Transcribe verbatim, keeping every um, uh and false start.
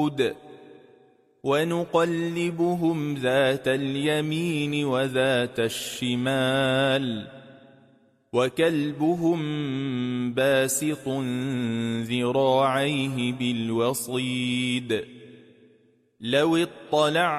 السجود ونقلبهم ذات اليمين وذات الشمال وكلبهم باسط ذراعيه بالوصيد لو اطلع